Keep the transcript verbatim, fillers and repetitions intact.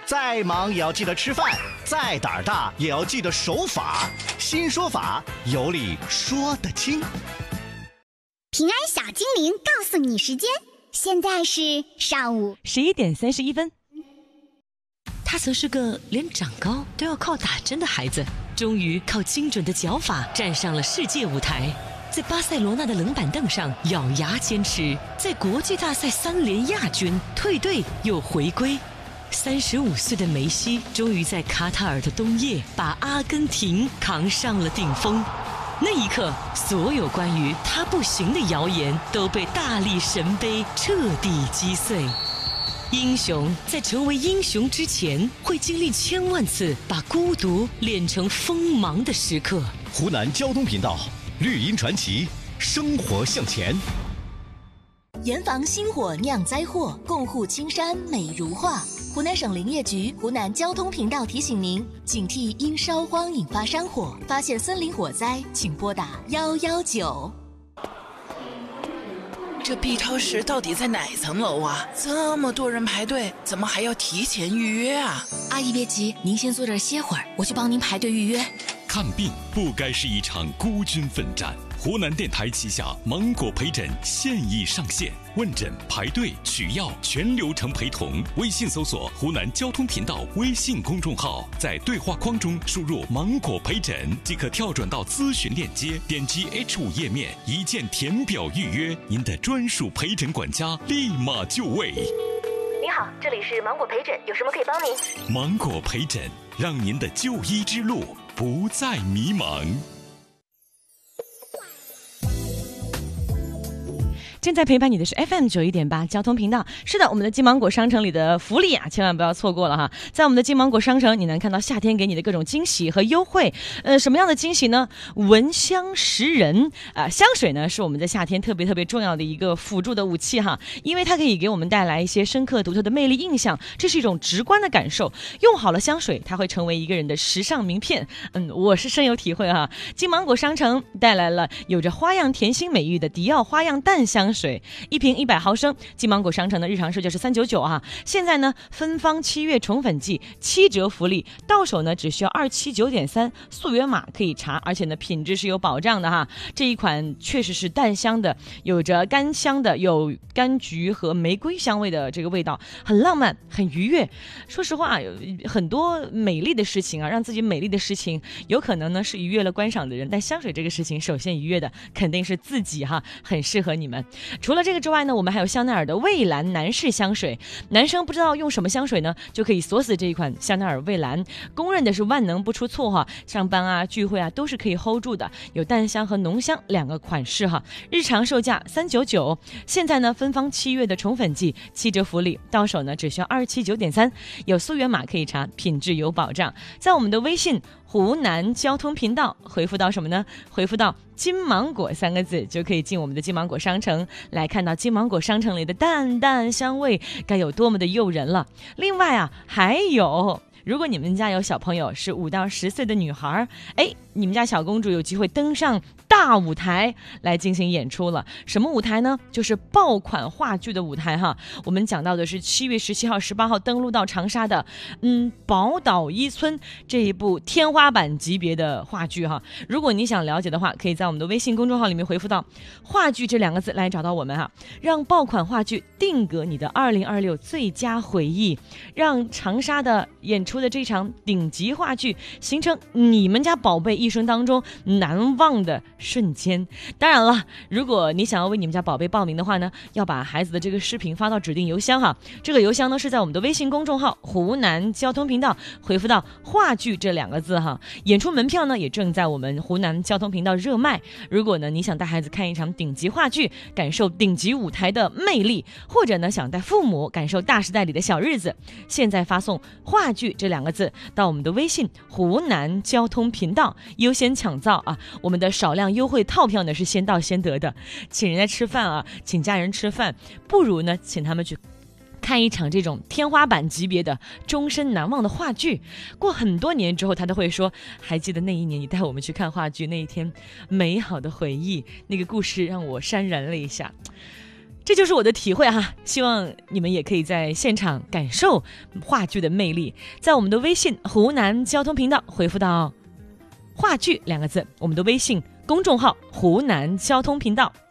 再忙也要记得吃饭，再胆儿大也要记得守法。新说法，有理说得清。 平安小精灵告诉你时间，现在是上午十一点三十一分。他曾是个连长高都要靠打针的孩子，终于靠精准的脚法站上了世界舞台，在巴塞罗那的冷板凳上咬牙坚持，在国际大赛三连亚军，退队又回归。三十五岁的梅西终于在卡塔尔的冬夜把阿根廷扛上了顶峰。那一刻，所有关于他不行的谣言都被大力神杯彻底击碎。英雄在成为英雄之前，会经历千万次把孤独练成锋芒的时刻。 湖南交通频道，绿茵传奇，生活向前。 严防星火酿灾祸，共护青山美如画。湖南省林业局、湖南交通频道提醒您：警惕因烧荒引发山火，发现森林火灾，请拨打幺幺九。 这 B 超市到底在哪层楼啊？这么多人排队，怎么还要提前预约啊？ 阿姨别急，您先坐这儿歇会儿，我去帮您排队预约。 看病不该是一场孤军奋战。湖南电台旗下芒果陪诊现已上线，问诊、排队、取药全流程陪同。微信搜索湖南交通频道微信公众号，在对话框中输入芒果陪诊即可跳转到咨询链接，点击 H 五 页面一键填表预约，您的专属陪诊管家立马就位。 您好，这里是芒果陪诊，有什么可以帮您？ 芒果陪诊，让您的就医之路不再迷茫。 正在陪伴你的是 F M 九一点八交通频道。是的，我们的金芒果商城里的福利啊，千万不要错过了哈！在我们的金芒果商城，你能看到夏天给你的各种惊喜和优惠。呃，什么样的惊喜呢？闻香识人啊、呃，香水呢是我们在夏天特别特别重要的一个辅助的武器哈，因为它可以给我们带来一些深刻独特的魅力印象，这是一种直观的感受。用好了香水，它会成为一个人的时尚名片。嗯，我是深有体会哈。金芒果商城带来了有着花样甜心美誉的迪奥花样淡香水，一瓶一百毫升，金芒果商城的日常售价是三九九啊。现在呢，芬芳七月宠粉季七折福利，到手呢只需要二七九点三，溯源码可以查，而且呢品质是有保障的哈。这一款确实是淡香的，有着干香的，有柑橘和玫瑰香味的这个味道，很浪漫，很愉悦。说实话，有很多美丽的事情啊，让自己美丽的事情，有可能呢是愉悦了观赏的人，但香水这个事情，首先愉悦的肯定是自己哈，很适合你们。除了这个之外呢，我们还有香奈儿的蔚蓝男士香水，男生不知道用什么香水呢，就可以锁死这一款香奈儿蔚蓝，公认的是万能不出错哈，上班啊聚会啊都是可以 hold 住的，有淡香和浓香两个款式哈，日常售价三九九，现在呢芬芳七月的宠粉季七折福利，到手呢只需要二七九点三，有溯源码可以查，品质有保障。在我们的微信湖南交通频道回复到什么呢？回复到金芒果三个字，就可以进我们的金芒果商城，来看到金芒果商城里的淡淡香味该有多么的诱人了。另外啊，还有如果你们家有小朋友是五到十岁的女孩，哎，你们家小公主有机会登上大舞台来进行演出了。什么舞台呢？就是爆款话剧的舞台哈。我们讲到的是七月十七号、十八号登陆到长沙的，嗯，宝岛一村这一部天花板级别的话剧哈。如果你想了解的话，可以在我们的微信公众号里面回复到“话剧”这两个字来找到我们哈。让爆款话剧定格你的二零二六最佳回忆，让长沙的演出的这场顶级话剧形成你们家宝贝一生当中难忘的瞬间。当然了，如果你想要为你们家宝贝报名的话呢，要把孩子的这个视频发到指定邮箱哈。这个邮箱呢是在我们的微信公众号湖南交通频道回复到话剧这两个字哈。演出门票呢也正在我们湖南交通频道热卖。如果呢你想带孩子看一场顶级话剧，感受顶级舞台的魅力，或者呢想带父母感受大时代里的小日子，现在发送话剧这两个字到我们的微信湖南交通频道，优先抢造啊！我们的少量优惠套票呢是先到先得的。请人家吃饭啊，请家人吃饭，不如呢请他们去看一场这种天花板级别的终身难忘的话剧。过很多年之后他都会说，还记得那一年你带我们去看话剧，那一天美好的回忆，那个故事让我潸然了一下。 这就是我的体会哈，希望你们也可以在现场感受话剧的魅力。在我们的微信湖南交通频道回复到话剧两个字，我们的微信公众号湖南交通频道